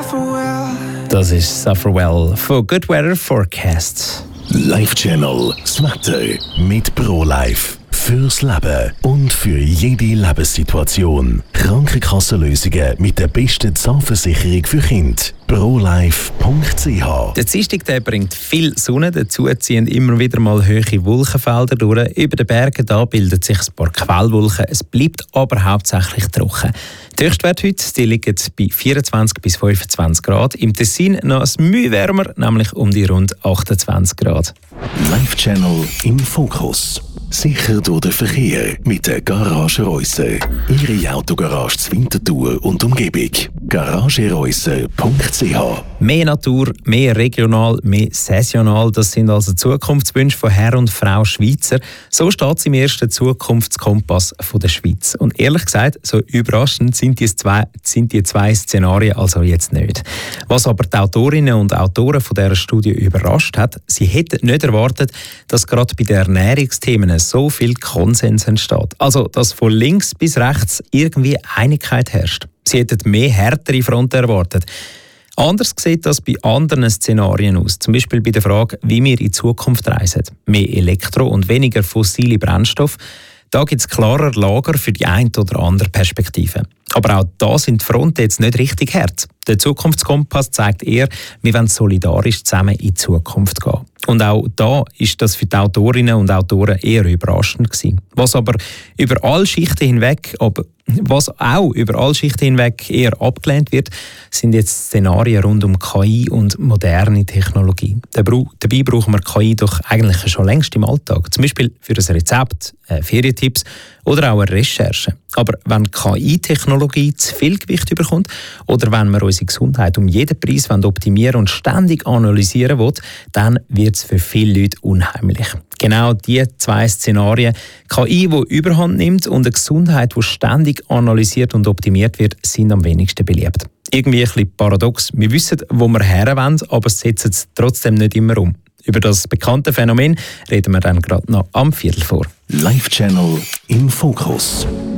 Das ist Sufferwell von Good Weather Forecast. Live Channel, das Wetter mit ProLife. Fürs Leben und für jede Lebenssituation. Krankenkassenlösungen mit der besten Zahnversicherung für Kinder. ProLife.ch. Der Dienstag, der bringt viel Sonne, dazu ziehen immer wieder mal hohe Wolkenfelder durch. Über den Bergen da bilden sich ein paar Quellwolken. Es bleibt aber hauptsächlich trocken. Die Höchstwerte heute die liegen bei 24 bis 25 Grad. Im Tessin noch ein Mühe wärmer, nämlich um die rund 28 Grad. Live Channel im Fokus. Sicher durch den Verkehr mit der Garage Reusser. Ihre Autogarage zur Winterthur und Umgebung. GarageReusser.ch. Mehr Natur, mehr regional, mehr saisonal, das sind also Zukunftswünsche von Herr und Frau Schweizer. So steht es im ersten Zukunftskompass von der Schweiz. Und ehrlich gesagt, so überraschend sind die zwei Szenarien also jetzt nicht. Was aber die Autorinnen und Autoren von dieser Studie überrascht hat, sie hätten nicht erwartet, dass gerade bei den Ernährungsthemen so viel Konsens entsteht. Also, dass von links bis rechts irgendwie Einigkeit herrscht. Sie hätten mehr härtere Fronten erwartet. Anders sieht das bei anderen Szenarien aus. Zum Beispiel bei der Frage, wie wir in Zukunft reisen. Mehr Elektro- und weniger fossile Brennstoffe. Da gibt es klarer Lager für die eine oder andere Perspektive. Aber auch da sind die Fronten jetzt nicht richtig hart. Der Zukunftskompass zeigt eher, wir wollen solidarisch zusammen in die Zukunft gehen. Und auch da ist das für die Autorinnen und Autoren eher überraschend gewesen. Was auch über alle Schichten hinweg eher abgelehnt wird, sind jetzt Szenarien rund um KI und moderne Technologie. Dabei brauchen wir KI doch eigentlich schon längst im Alltag. Zum Beispiel für ein Rezept, Ferientipps oder auch eine Recherche. Aber wenn KI-Technologie zu viel Gewicht bekommt oder wenn wir unsere Gesundheit um jeden Preis optimieren und ständig analysieren wollen, dann wird es für viele Leute unheimlich. Genau diese zwei Szenarien, KI, die Überhand nimmt und eine Gesundheit, die ständig analysiert und optimiert wird, sind am wenigsten beliebt. Irgendwie ein bisschen paradox. Wir wissen, wo wir herwollen, aber setzen es trotzdem nicht immer um. Über das bekannte Phänomen reden wir dann gerade noch am Viertel vor. Live Channel im Fokus.